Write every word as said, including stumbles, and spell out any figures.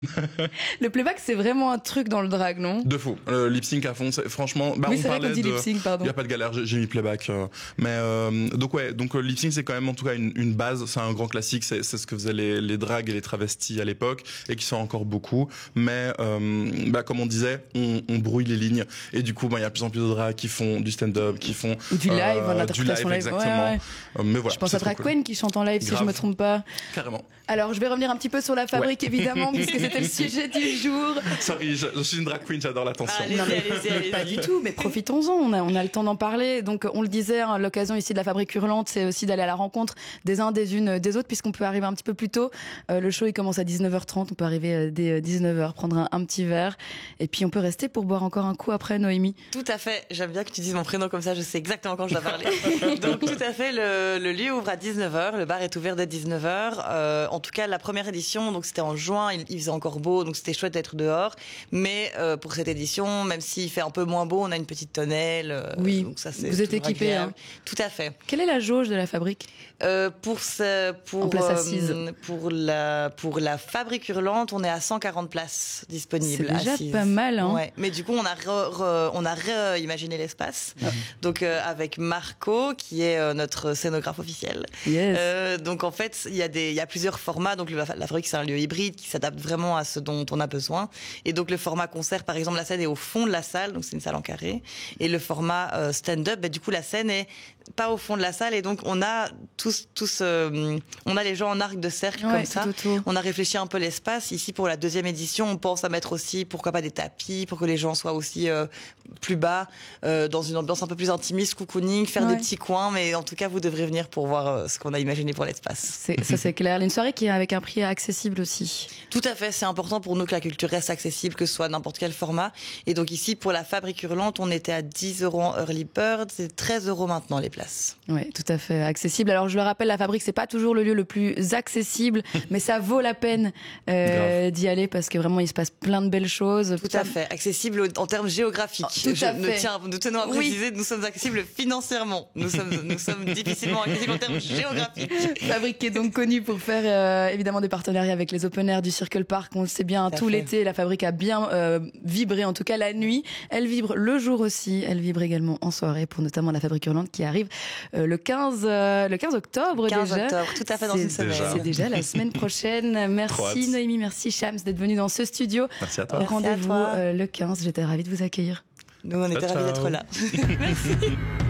Le playback, c'est vraiment un truc dans le drag, non? De fou. Le lip sync à fond, c'est, franchement, bah, Oui, on c'est vrai parlait qu'on dit de, lip sync, pardon. y a pas de galère, j'ai, j'ai mis playback, euh, mais euh, donc ouais, donc le lip sync c'est quand même en tout cas une, une base, c'est un grand classique, c'est, c'est ce que faisaient les, les drags et les travestis à l'époque et qui sont encore beaucoup, mais euh, bah comme on disait, on, on brouille les lignes et du coup, bah il y a de plus en plus de drags qui font du stand-up, qui font Ou du live, en euh, interprétation du live, live. exactement. Ouais, ouais. Euh, mais voilà. Je pense c'est à Drag trop cool. Queen qui chante en live, Grave. si je me trompe pas. Carrément. Alors, je vais revenir un petit peu sur la fabrique, Ouais. évidemment, puisque c'était le sujet du jour. Sorry, je, je suis une drag queen, j'adore l'attention. Allez-y, Non, mais allez-y, allez-y. Pas du tout, mais profitons-en, on a, on a le temps d'en parler. Donc, on le disait, hein, l'occasion ici de la Fabrique Hurlante, c'est aussi d'aller à la rencontre des uns, des unes, des autres, puisqu'on peut arriver un petit peu plus tôt. Euh, le show, il commence à dix-neuf heures trente, on peut arriver euh, dès dix-neuf heures, prendre un, un petit verre, et puis on peut rester pour boire encore un coup après, Noémie. Tout à fait. J'aime bien que tu dises mon prénom comme ça, je sais exactement quand je dois parler. Donc, tout à fait, le, le lieu ouvre à dix-neuf heures, le bar est ouvert dès dix-neuf heures. Euh, en tout cas, la première édition, donc c'était en juin, il, il faisait encore beau, donc c'était chouette d'être dehors. Mais euh, pour cette édition, même s'il fait un peu moins beau, on a une petite tonnelle. Euh, Oui, donc ça, c'est vous êtes toujours équipés, agréable. hein. Tout à fait. Quelle est la jauge de la Fabrique? Euh, pour ce, pour En place euh, assise. pour la pour la Fabrique Hurlante, on est à cent quarante places disponibles. C'est déjà assises. pas mal, hein. Ouais. Mais du coup, on a re, re, on a réimaginé l'espace. Ah. Donc euh, avec Marco, qui est euh, notre scénographe officiel. Yes. Euh, donc en fait, il y a des, il y a plusieurs formats. Donc le- la Fabrique, c'est un lieu hybride qui s'adapte vraiment à ce dont on a besoin. Et donc le format concert, par exemple, la scène est au fond de la salle, donc c'est une salle en carré. Et le format euh, stand-up, bah, du coup, la scène est pas au fond de la salle, et donc on a tous, tous, euh, on a les gens en arc de cercle Ouais, comme tout ça. autour. On a réfléchi un peu l'espace. Ici, pour la deuxième édition, on pense à mettre aussi, pourquoi pas, des tapis pour que les gens soient aussi euh, plus bas, euh, dans une ambiance un peu plus intimiste, cocooning, faire Ouais. des petits coins. Mais en tout cas, vous devrez venir pour voir euh, ce qu'on a imaginé pour l'espace. C'est, ça, c'est clair. Une soirée qui est avec un prix accessible aussi. Tout à fait, c'est important pour nous que la culture reste accessible, que ce soit n'importe quel format. Et donc ici, pour la Fabrique Hurlante, on était à dix euros en early bird, c'est treize euros maintenant les places. Ouais, tout à fait accessible. Alors je le rappelle, la Fabrique, c'est pas toujours le lieu le plus accessible, mais ça vaut la peine euh, d'y aller parce que vraiment il se passe plein de belles choses. Tout à fait, accessible en termes géographiques. Oh, tout Je à ne fait. tiens, nous tenons à Oui. préciser, nous sommes accessibles financièrement. Nous sommes, nous sommes difficilement accessibles en termes géographiques. Fabrique qui est donc connue pour faire euh, évidemment des partenariats avec les open air du Circle Park. On le sait bien, Tout à tout fait. l'été, la Fabrique a bien euh, vibré, en tout cas la nuit. Elle vibre le jour aussi. Elle vibre également en soirée pour notamment la Fabrique Hurlante qui arrive euh, le quinze euh, le quinze octobre quinze déjà. octobre, tout à fait dans C'est- une semaine. déjà. C'est déjà la semaine prochaine. Trop hâte. Merci Noémie, merci Shams d'être venue dans ce studio. Merci à toi. Merci à Rendez-vous toi. euh, le quinze. J'étais ravie de vous accueillir. Nous, on était Ciao, ravis ciao. d'être là. Merci.